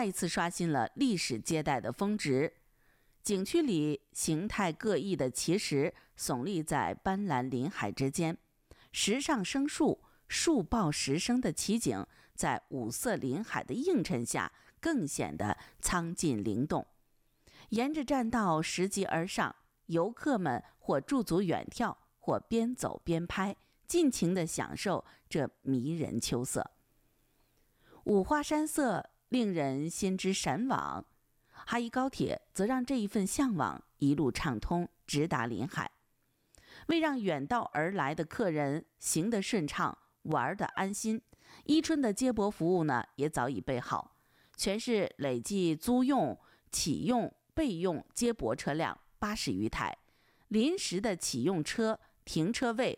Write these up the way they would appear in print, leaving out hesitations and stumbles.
再一次刷新了历史接待的峰值。景区里形态各异的奇石耸立在斑斓林海之间，石上生树，树抱石生的奇景，在五色林海的映衬下更显得苍劲灵动。沿着栈道拾级而上，游客们或驻足远眺，或边走边拍，尽情地享受这迷人秋色。五花山色令人心之神往，哈宜高铁则让这一份向往一路畅通，直达临海。为让远道而来的客人行得顺畅，玩得安心，伊春的接驳服务呢也早已备好，全市累计租用、启用、备用接驳车辆80余台，临时的启用车停车位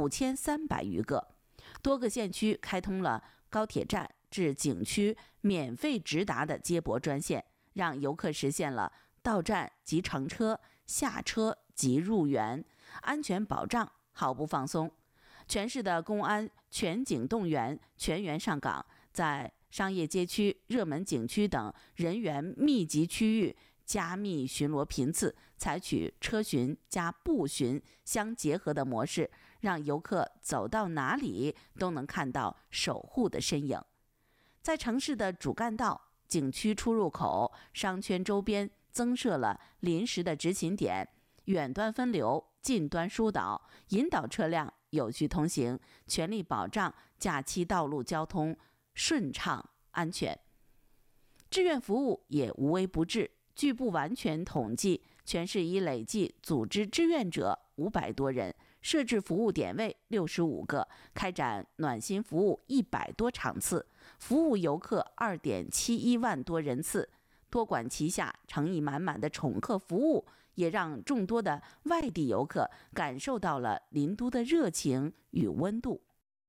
5300余个，多个县区开通了高铁站至景区免费直达的接驳专线，让游客实现了到站即乘车，下车即入园，安全保障毫不放松。全市的公安全警动员，全员上岗，在商业街区、热门景区等人员密集区域加密巡逻频次，采取车巡加步巡相结合的模式，让游客走到哪里都能看到守护的身影。在城市的主干道、景区出入口、商圈周边增设了临时的执勤点，远端分流，近端疏导，引导车辆有序通行，全力保障假期道路交通顺畅安全。志愿服务也无微不至，据不完全统计，全市已累计组织志愿者500多人，设置服务点位65个，开展暖心服务100多场次，服务游客2.71万多人次。多管齐下，诚意满满的宠客服务，也让众多的外地游客感受到了林都的热情与温度。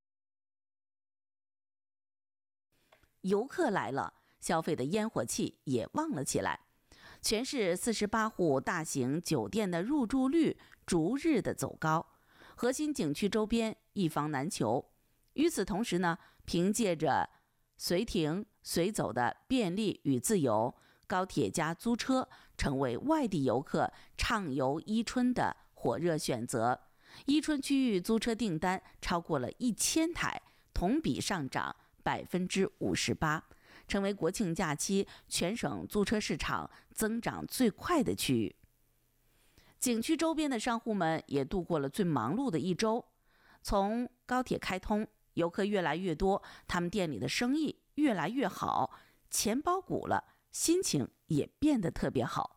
游客来了，消费的烟火气也旺了起来。全市48户大型酒店的入住率逐日的走高，核心景区周边一房难求。与此同时呢，凭借着随停随走的便利与自由，高铁加租车成为外地游客畅游伊春的火热选择。伊春区域租车订单超过了1000台，同比上涨58%，成为国庆假期全省租车市场增长最快的区域。景区周边的商户们也度过了最忙碌的一周。从高铁开通，游客越来越多，他们店里的生意越来越好，钱包鼓了，心情也变得特别好。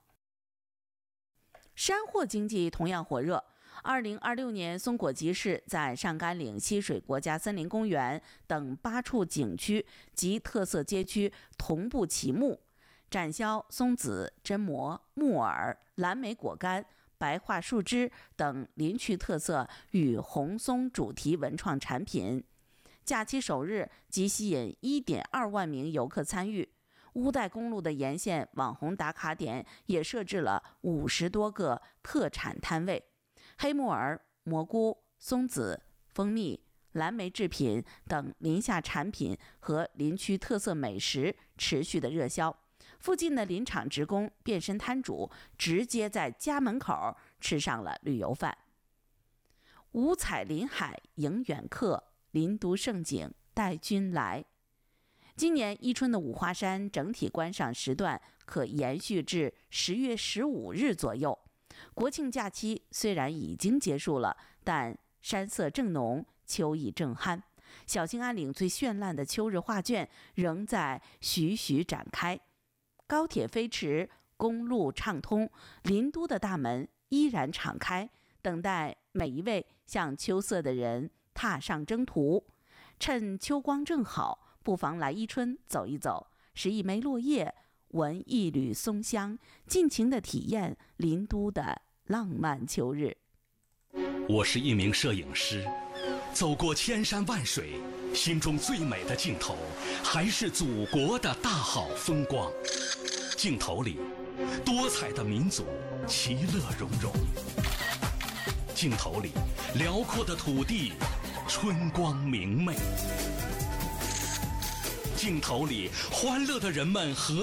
山货经济同样火热。2026年松果集市在上甘岭溪水国家森林公园等8处景区及特色街区同步启幕，展销松子、榛蘑、木耳、蓝莓果干、白桦树枝等林区特色与红松主题文创产品。假期首日即吸引 1.2 万名游客参与。乌代公路的沿线网红打卡点也设置了50多个特产摊位，黑木耳、蘑菇、松子、蜂蜜、蓝莓制品等林下产品和林区特色美食持续的热销。附近的林场职工、变身摊主直接在家门口吃上了旅游饭。五彩林海迎远客，林都盛景带君来。今年伊春的五花山整体观赏时段可延续至10月15日左右。国庆假期虽然已经结束了，但山色正浓，秋意正酣。小兴安岭最绚烂的秋日画卷仍在徐徐展开。高铁飞驰，公路畅通，林都的大门依然敞开，等待每一位向秋色的人踏上征途。趁秋光正好，不妨来伊春走一走，拾一枚落叶，闻一缕松香，尽情地体验林都的浪漫秋日。 我是一名摄影师，走过千山万水，心中最美的镜头还是祖国的大好风光。镜头里多彩的民族其乐融融，镜头里辽阔的土地春光明媚，镜头里欢乐的人们和